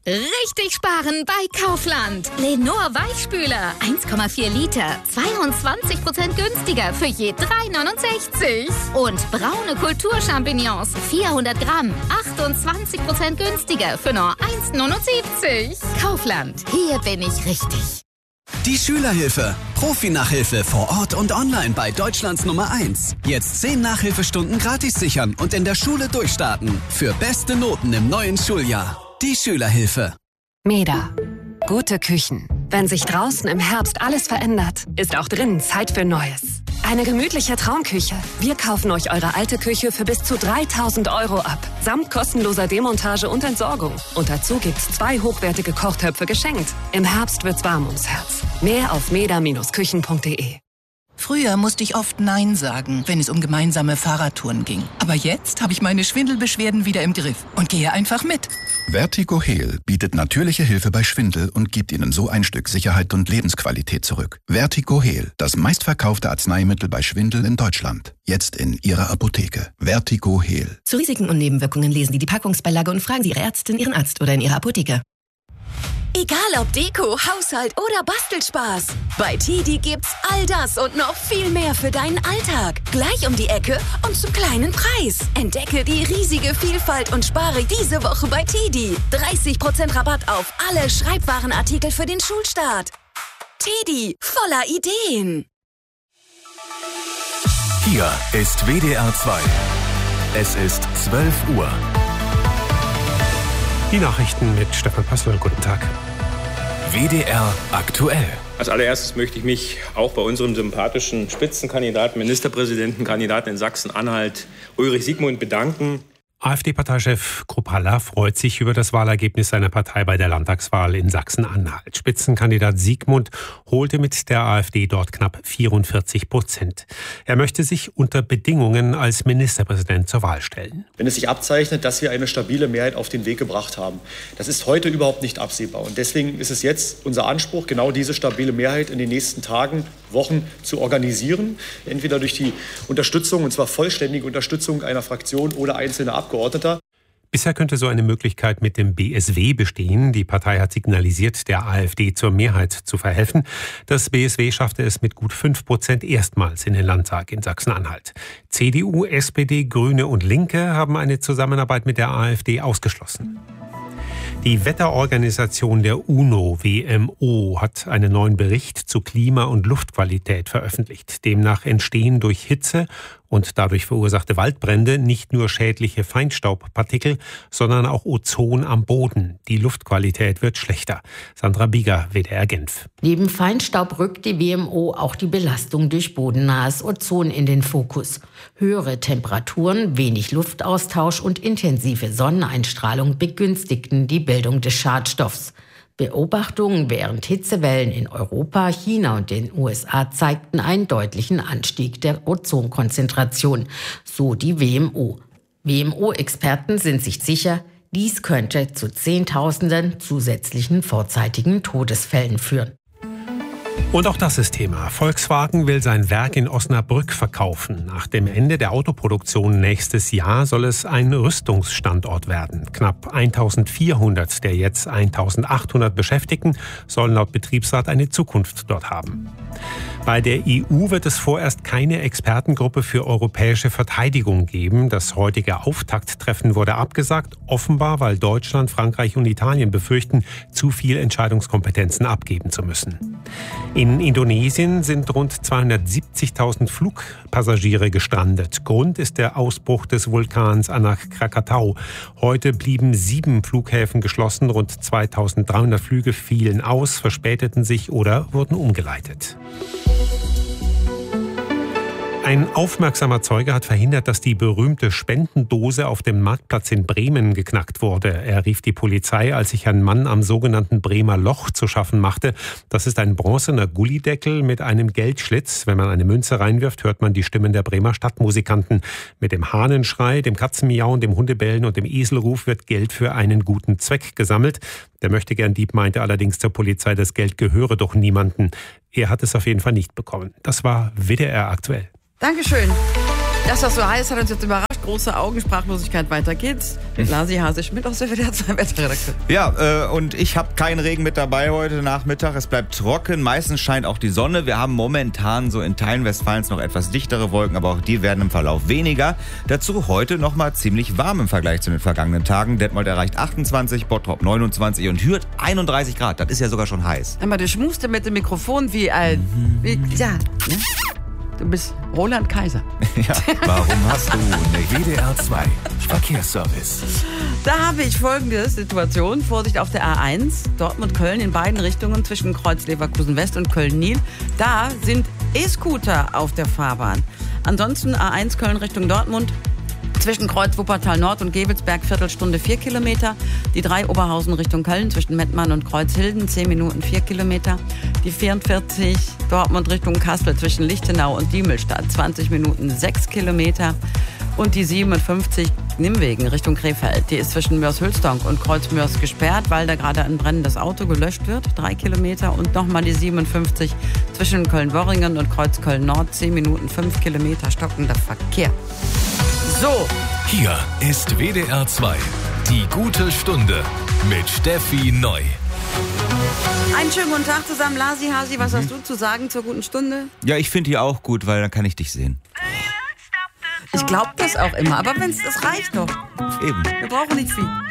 Richtig sparen bei Kaufland. Lenor Weichspüler, 1,4 Liter, 22% günstiger für je 3,69. Und braune Kulturchampignons, 400 Gramm, 28% günstiger für nur 1,79. Kaufland, hier bin ich richtig. Die Schülerhilfe. Profi-Nachhilfe vor Ort und online bei Deutschlands Nummer 1. Jetzt 10 Nachhilfestunden gratis sichern und in der Schule durchstarten. Für beste Noten im neuen Schuljahr. Die Schülerhilfe. MEDA. Gute Küchen. Wenn sich draußen im Herbst alles verändert, ist auch drinnen Zeit für Neues. Eine gemütliche Traumküche. Wir kaufen euch eure alte Küche für bis zu 3.000 € ab. Samt kostenloser Demontage und Entsorgung. Und dazu gibt's 2 hochwertige Kochtöpfe geschenkt. Im Herbst wird's warm ums Herz. Mehr auf meda-küchen.de. Früher musste ich oft Nein sagen, wenn es um gemeinsame Fahrradtouren ging. Aber jetzt habe ich meine Schwindelbeschwerden wieder im Griff und gehe einfach mit. VertigoHeal bietet natürliche Hilfe bei Schwindel und gibt Ihnen so ein Stück Sicherheit und Lebensqualität zurück. VertigoHeal, das meistverkaufte Arzneimittel bei Schwindel in Deutschland. Jetzt in Ihrer Apotheke. VertigoHeal. Zu Risiken und Nebenwirkungen lesen Sie die Packungsbeilage und fragen Sie Ihre Ärztin, Ihren Arzt oder in Ihrer Apotheke. Egal ob Deko, Haushalt oder Bastelspaß. Bei TEDi gibt's all das und noch viel mehr für deinen Alltag. Gleich um die Ecke und zum kleinen Preis. Entdecke die riesige Vielfalt und spare diese Woche bei TEDi. 30% Rabatt auf alle Schreibwarenartikel für den Schulstart. TEDi, voller Ideen. Hier ist WDR 2. Es ist 12 Uhr. Die Nachrichten mit Stefan Passel. Guten Tag. WDR aktuell. Als allererstes möchte ich mich auch bei unserem sympathischen Spitzenkandidaten, Ministerpräsidentenkandidaten in Sachsen-Anhalt, Ulrich Siegmund, bedanken. AfD-Parteichef Kruppalla freut sich über das Wahlergebnis seiner Partei bei der Landtagswahl in Sachsen-Anhalt. Spitzenkandidat Siegmund holte mit der AfD dort knapp 44%. Er möchte sich unter Bedingungen als Ministerpräsident zur Wahl stellen. Wenn es sich abzeichnet, dass wir eine stabile Mehrheit auf den Weg gebracht haben. Das ist heute überhaupt nicht absehbar. Und deswegen ist es jetzt unser Anspruch, genau diese stabile Mehrheit in den nächsten Tagen, Wochen zu organisieren. Entweder durch die Unterstützung, und zwar vollständige Unterstützung einer Fraktion oder einzelner Abgeordneter. Bisher könnte so eine Möglichkeit mit dem BSW bestehen. Die Partei hat signalisiert, der AfD zur Mehrheit zu verhelfen. Das BSW schaffte es mit gut 5% erstmals in den Landtag in Sachsen-Anhalt. CDU, SPD, Grüne und Linke haben eine Zusammenarbeit mit der AfD ausgeschlossen. Die Wetterorganisation der UNO, WMO, hat einen neuen Bericht zu Klima- und Luftqualität veröffentlicht. Demnach entstehen durch Hitze und dadurch verursachte Waldbrände nicht nur schädliche Feinstaubpartikel, sondern auch Ozon am Boden. Die Luftqualität wird schlechter. Sandra Bieger, WDR Genf. Neben Feinstaub rückt die WMO auch die Belastung durch bodennahes Ozon in den Fokus. Höhere Temperaturen, wenig Luftaustausch und intensive Sonneneinstrahlung begünstigten die Bildung des Schadstoffs. Beobachtungen während Hitzewellen in Europa, China und den USA zeigten einen deutlichen Anstieg der Ozonkonzentration, so die WMO. WMO-Experten sind sich sicher, dies könnte zu Zehntausenden zusätzlichen vorzeitigen Todesfällen führen. Und auch das ist Thema. Volkswagen will sein Werk in Osnabrück verkaufen. Nach dem Ende der Autoproduktion nächstes Jahr soll es ein Rüstungsstandort werden. Knapp 1.400 der jetzt 1.800 Beschäftigten sollen laut Betriebsrat eine Zukunft dort haben. Bei der EU wird es vorerst keine Expertengruppe für europäische Verteidigung geben. Das heutige Auftakttreffen wurde abgesagt, offenbar weil Deutschland, Frankreich und Italien befürchten, zu viel Entscheidungskompetenzen abgeben zu müssen. In Indonesien sind rund 270.000 Flugpassagiere gestrandet. Grund ist der Ausbruch des Vulkans Anak Krakatau. Heute blieben 7 Flughäfen geschlossen. Rund 2.300 Flüge fielen aus, verspäteten sich oder wurden umgeleitet. Ein aufmerksamer Zeuge hat verhindert, dass die berühmte Spendendose auf dem Marktplatz in Bremen geknackt wurde. Er rief die Polizei, als sich ein Mann am sogenannten Bremer Loch zu schaffen machte. Das ist ein bronzener Gullideckel mit einem Geldschlitz. Wenn man eine Münze reinwirft, hört man die Stimmen der Bremer Stadtmusikanten. Mit dem Hahnenschrei, dem Katzenmiauen, dem Hundebellen und dem Eselruf wird Geld für einen guten Zweck gesammelt. Der Möchtegern-Dieb meinte allerdings zur Polizei, das Geld gehöre doch niemandem. Er hat es auf jeden Fall nicht bekommen. Das war WDR aktuell. Dankeschön. Das, was so heiß, hat uns jetzt überrascht. große Augen, Sprachlosigkeit. Weiter geht's. Mit Lasi Hase-Schmidt aus der WDR 2 Wetterredaktion. Ja, und ich habe keinen Regen mit dabei heute Nachmittag. Es bleibt trocken. Meistens scheint auch die Sonne. Wir haben momentan so in Teilen Westfalens noch etwas dichtere Wolken, aber auch die werden im Verlauf weniger. Dazu heute nochmal ziemlich warm im Vergleich zu den vergangenen Tagen. Detmold erreicht 28, Bottrop 29 und Hürth 31 Grad. Das ist ja sogar schon heiß. Aber du schmust mit dem Mikrofon wie ein... Ja, ne? Du bist Roland Kaiser. Ja, warum hast du nicht? WDR 2 Verkehrsservice. Da habe ich folgende Situation. Vorsicht auf der A1, Dortmund-Köln in beiden Richtungen zwischen Kreuz Leverkusen-West und Köln-Nil. Da sind E-Scooter auf der Fahrbahn. Ansonsten A1 Köln Richtung Dortmund. Zwischen Kreuz Wuppertal Nord und Gevelsberg Viertelstunde 4 Kilometer. Die 3 Oberhausen Richtung Köln zwischen Mettmann und Kreuzhilden 10 Minuten 4 Kilometer. Die 44 Dortmund Richtung Kassel zwischen Lichtenau und Diemelstadt 20 Minuten 6 Kilometer. Und die 57 Nimwegen Richtung Krefeld. Die ist zwischen Mörs-Hülstonk und Kreuz-Mörs gesperrt, weil da gerade ein brennendes Auto gelöscht wird. 3 Kilometer. Und nochmal die 57 zwischen Köln-Worringen und Kreuz-Köln-Nord 10 Minuten 5 Kilometer stockender Verkehr. So. Hier ist WDR 2, die gute Stunde mit Steffi Neu. Einen schönen guten Tag zusammen, Lasi Hasi. Was hast du zu sagen zur guten Stunde? Ja, ich finde die auch gut, weil dann kann ich dich sehen. Ich glaube das auch immer, aber das reicht doch. Eben. Wir brauchen nicht viel.